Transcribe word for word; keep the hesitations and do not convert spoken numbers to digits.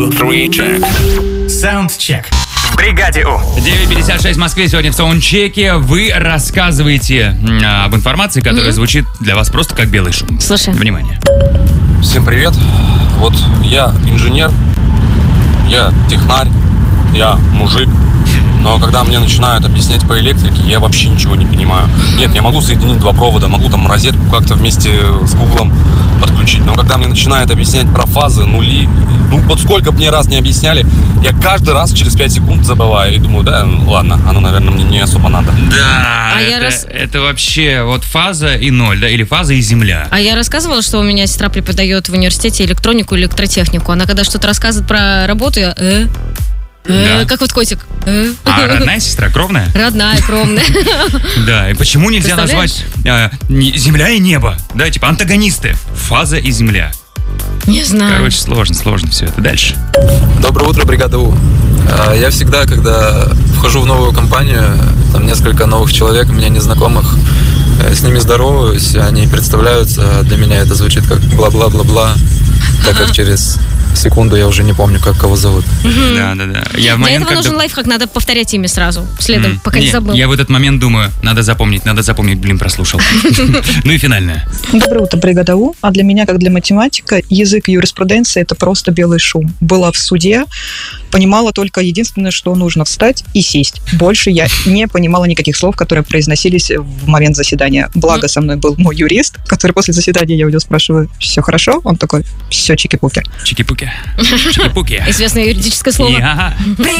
Саундчек. В бригаде У. девять пятьдесят шесть в Москве. Сегодня в саундчеке вы рассказываете м, об информации, которая mm-hmm. звучит для вас просто как белый шум. Слушай. Внимание. Всем привет. Вот я инженер, я технарь, я мужик. Но когда мне начинают объяснять по электрике, я вообще ничего не понимаю. Нет, я могу соединить два провода, могу там розетку как-то вместе с гуглом подключить. Но когда мне начинают объяснять про фазы, нули, ну вот сколько бы мне раз не объясняли, я каждый раз через пять секунд забываю и думаю, да, ладно, оно, наверное, мне не особо надо. Да, А это, я рас- это вообще вот фаза и ноль, да, или фаза и земля. А я рассказывала, что у меня сестра преподает в университете электронику, электротехнику. Она когда что-то рассказывает про работу, я... Э? Э, Да. как вот котик. Э? А родная сестра, кровная? Родная, кровная. Да, и почему нельзя назвать э, не- земля и небо? Да, типа антагонисты. Фаза и земля. Не знаю. Короче, сложно, сложно все это. Дальше. Доброе утро, бригада У. А, Я всегда, когда вхожу в новую компанию, там несколько новых человек, меня незнакомых, э, с ними здороваюсь, они представляются, для меня это звучит как бла-бла-бла-бла, так как через секунду я уже не помню, как кого зовут. Да, да, да. Я в Для момент, этого когда- нужен лайфхак, надо повторять имя сразу, следом, М, пока не не, забыл. Я в этот момент думаю, надо запомнить, надо запомнить, блин, прослушал. Ну и финальное. Доброе утро, бригада У. А для меня, как для математика, язык юриспруденции – это просто белый шум. Была в суде, понимала только единственное, что нужно встать и сесть. Больше я не понимала никаких слов, которые произносились в момент заседания. Благо со мной был мой юрист, который после заседания, я у него спрашиваю, все хорошо? Он такой, все, чики-пуки. Чики-пуки. Чики-пуки. Известное юридическое слово. Я-